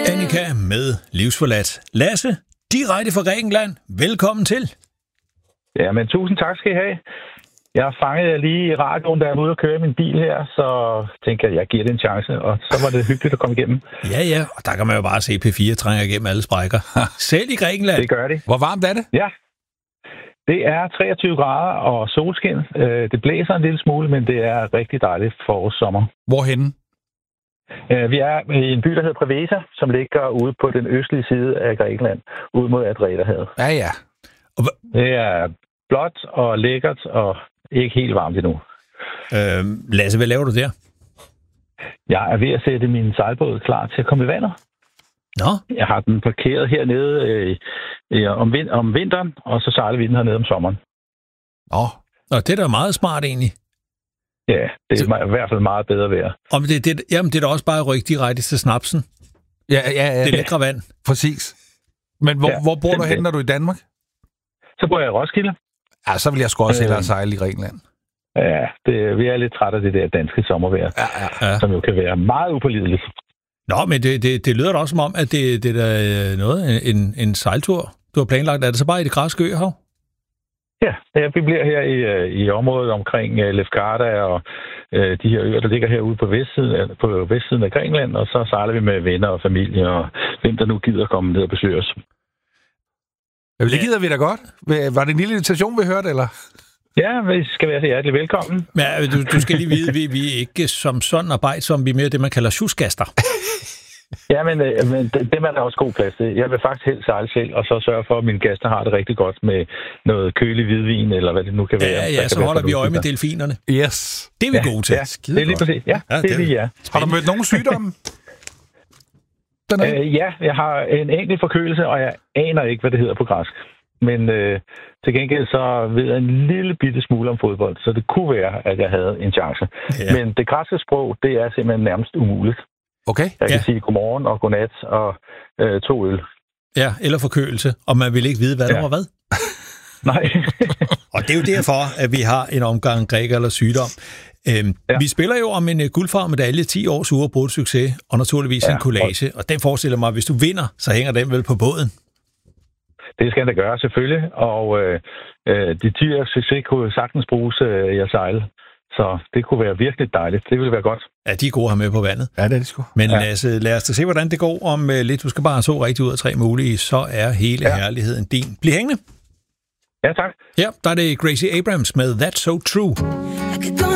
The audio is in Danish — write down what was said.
Annika med Livsforladt. Lasse, direkte fra Grækenland. Velkommen til. Ja, men tusind tak skal I have. Jeg har fanget jer lige i radioen, da jeg var ude og køre min bil her, så tænker jeg giver det en chance, og så var det hyggeligt at komme igennem. Ja, og der kan man jo bare se P4 trænger igennem alle sprækker. Selv i Grækenland. Det gør de. Hvor varmt er det? Ja, det er 23 grader og solskin. Det blæser en lille smule, men det er rigtig dejligt forårssommer. Hvorhenne? Vi er i en by, der hedder Preveza, som ligger ude på den østlige side af Grækenland, ud mod Adriaterhavet. Ja. Det er blåt og lækkert og ikke helt varmt endnu. Lasse, hvad laver du der? Jeg er ved at sætte min sejlbåd klar til at komme i vandet. Nå? Jeg har den parkeret hernede om vinteren, og så sejler vi den hernede om sommeren. Nå, det er da meget smart egentlig. Ja, det er i hvert fald meget bedre vejr. Jamen, det er da også bare at rykke direkte til snapsen. Ja. Det lækre vand. Præcis. Men hvor bor du henne, når du er i Danmark? Så bor jeg i Roskilde. Ja, så vil jeg sgu også hellere sejle i Grækenland. Ja, vi er lidt trætte af det der danske sommervejr, som jo kan være meget upålideligt. Nå, men det lyder da også som om, at det er da noget, en sejltur, du har planlagt. Er det så bare i det græske øhav? Ja, vi bliver her i området omkring Lefkada og de her øer, der ligger herude på vestsiden af Grækenland, og så sejler vi med venner og familie, og hvem der nu gider komme ned og besøge os. Ja, det gider vi da godt. Var det en lille invitation, vi hørte, eller? Ja, vi skal være så hjertelig velkommen. Men du skal lige vide, vi er ikke som sådan arbejdsomme, vi er mere det, man kalder sjusgaster. Ja, men det er også god plads til. Jeg vil faktisk helst sejle selv, og så sørge for, at mine gæster har det rigtig godt med noget kølig hvidvin, eller hvad det nu kan være. Ja, så holder vi øje med delfinerne. Yes. Det er vi gode til. Ja, det er lige præcis. Ja, det er vi, ja. Har du mødt nogen sygdomme? Ja, jeg har en enkelt forkølelse, og jeg aner ikke, hvad det hedder på græsk. Men til gengæld så ved jeg en lille bitte smule om fodbold, så det kunne være, at jeg havde en chance. Ja. Men det græske sprog, det er simpelthen nærmest umuligt. Okay. Jeg kan sige godmorgen og godnat og 2 øl. Ja, eller forkølelse, og man vil ikke vide, hvad der var hvad. Nej. Og det er jo derfor, at vi har en omgang græker eller sygdom. Vi spiller jo om en guldfarvet medalje, 10 års uafbrudt succes, og naturligvis en collage. Og den forestiller mig, at hvis du vinder, så hænger den vel på båden. Det skal den da gøre, selvfølgelig. Og de 10 års succes kunne sagtens bruges i at sejle. Så det kunne være virkelig dejligt. Det ville være godt. Ja, de er gode her med på vandet. Ja, det er de sgu. Men lad os da se, hvordan det går om lidt. Du skal bare have 2 rigtig ud af 3 mulige, så er hele herligheden din. Bliv hængende. Ja, tak. Ja, der er det Gracie Abrams med That's So True.